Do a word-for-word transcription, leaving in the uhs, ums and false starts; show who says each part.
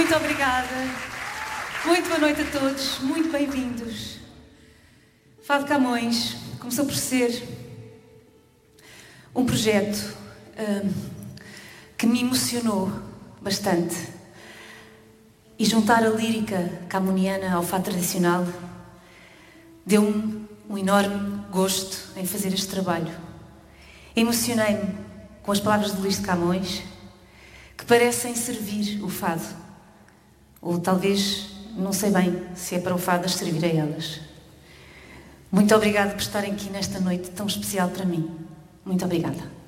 Speaker 1: Muito obrigada. Muito boa noite a todos. Muito bem-vindos. Fado Camões começou por ser um projeto um, que me emocionou bastante. E juntar a lírica camoniana ao fado tradicional deu-me um enorme gosto em fazer este trabalho. Emocionei-me com as palavras de Luís de Camões, que parecem servir o fado. Ou talvez, não sei bem se é para o fado as servir a elas. Muito obrigada por estarem aqui nesta noite tão especial para mim. Muito obrigada.